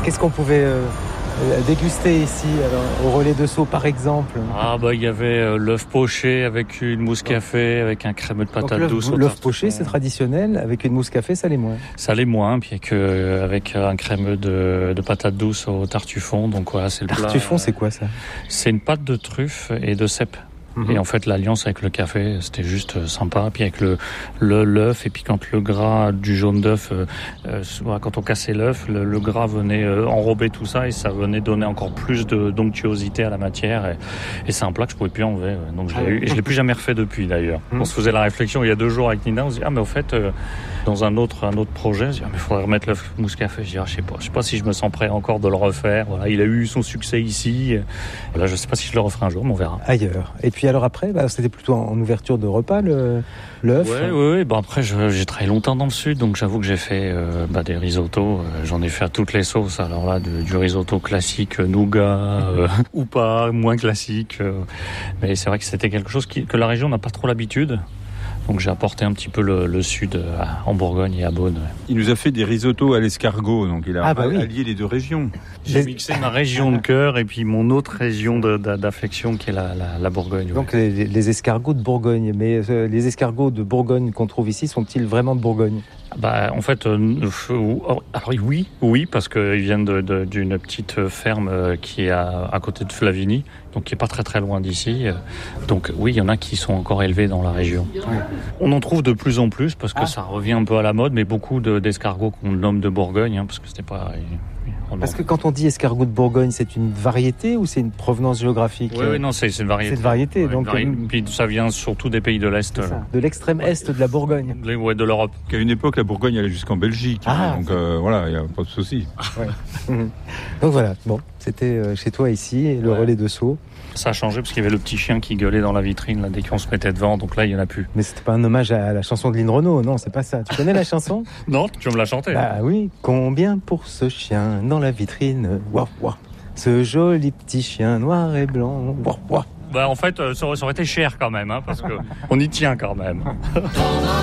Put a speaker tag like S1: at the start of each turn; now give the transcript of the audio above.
S1: Qu'est-ce qu'on pouvait déguster ici, alors, au Relais de Sceaux par exemple?
S2: Il y avait l'œuf poché avec une mousse café, avec un crémeux de patate douce.
S1: L'œuf poché, c'est traditionnel, avec une mousse café, ça l'est moins.
S2: Ça l'est moins, puis avec un crémeux de patate douce au tartufon. Donc voilà, c'est le plat.
S1: Tartufon, c'est quoi ça?
S2: C'est une pâte de truffe et de cèpe. Et en fait, l'alliance avec le café, c'était juste sympa. Puis avec l'œuf, et puis quand le gras du jaune d'œuf, quand on cassait l'œuf, le gras venait enrober tout ça et ça venait donner encore plus d'onctuosité à la matière. Et c'est un plat que je pouvais plus enlever. Donc je l'ai eu, et je l'ai plus jamais refait depuis d'ailleurs. On se faisait la réflexion il y a 2 jours avec Nina, on se dit mais au fait, dans un autre projet, je dis mais faudrait remettre l'œuf mousse café. Je dis je sais pas si je me sens prêt encore de le refaire. Voilà, il a eu son succès ici. Là, je sais pas si je le referai un jour, mais on verra.
S1: Ailleurs. Et puis alors après, c'était plutôt en ouverture de repas, l'œuf.
S2: Oui. Après, j'ai travaillé longtemps dans le sud, donc j'avoue que j'ai fait des risottos. J'en ai fait à toutes les sauces. Alors là, du risotto classique, nougat, ou pas, moins classique. Mais c'est vrai que c'était quelque chose que la région n'a pas trop l'habitude. Donc j'ai apporté un petit peu le sud en Bourgogne et à Beaune.
S3: Il nous a fait des risottos à l'escargot, donc il a allié les 2 régions.
S2: J'ai mixé ma région de cœur et puis mon autre région d'affection qui est la Bourgogne.
S1: Donc les escargots de Bourgogne. Mais les escargots de Bourgogne qu'on trouve ici sont-ils vraiment de Bourgogne?
S2: En fait, alors oui, parce qu'ils viennent d'une petite ferme qui est à côté de Flavigny, donc qui est pas très très loin d'ici. Donc oui, il y en a qui sont encore élevés dans la région. Ouais. On en trouve de plus en plus parce que ça revient un peu à la mode, mais beaucoup d'escargots qu'on nomme de Bourgogne, parce que c'était pas.
S1: Parce que quand on dit escargot de Bourgogne, c'est une variété ou c'est une provenance géographique?
S2: Oui, non, c'est une variété.
S1: C'est une variété, donc.
S2: Puis ça vient surtout des pays de l'Est.
S1: De l'extrême Est de la Bourgogne.
S2: Ouais, de l'Europe.
S3: Qu'à une époque, la Bourgogne allait jusqu'en Belgique. Donc voilà, il n'y a pas de souci.
S1: Ouais. Donc voilà, bon, c'était chez toi ici, le Relais de Sceaux.
S2: Ça a changé parce qu'il y avait le petit chien qui gueulait dans la vitrine là, dès qu'on se mettait devant, donc là il n'y en a plus.
S1: Mais c'était pas un hommage à la chanson de Lynn Renaud, non, c'est pas ça. Tu connais la chanson?
S2: Non, tu veux me la chanter?
S1: Ah oui. Combien pour ce chien dans la vitrine? Wouah, wouah. Ce joli petit chien noir et blanc. Wouah, wouah.
S2: En fait, ça aurait été cher quand même, parce que on y tient quand même.